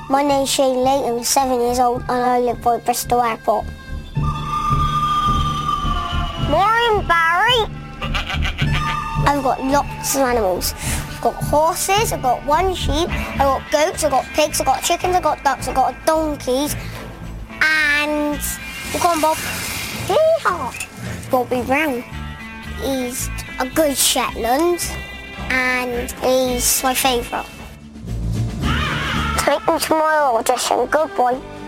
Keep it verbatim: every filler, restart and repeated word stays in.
My name's Shane Lee, I'm seven years old and I live by Bristol Airport. Maureen Barry. I've got lots of animals. I've got horses, I've got one sheep, I've got goats, I've got pigs, I've got chickens, I've got ducks, I've got donkeys, and we've got Bob. Yeehaw! Bobby Brown. He's a good Shetland, and he's my favourite. Take him to my audition, good boy.